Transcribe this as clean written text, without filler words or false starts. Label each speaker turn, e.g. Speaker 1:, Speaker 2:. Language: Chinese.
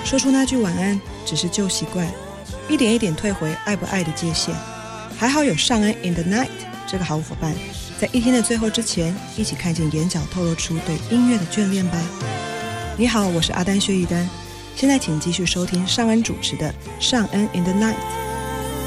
Speaker 1: 说出那句晚安只是旧习惯，一点一点退回爱不爱的界限。还好有尚恩 in the night 这个好伙伴，在一天的最后之前，一起看见眼角透露出对音乐的眷恋吧。你好，我是阿丹薛逸丹，现在请继续收听尚恩主持的尚恩 in the night。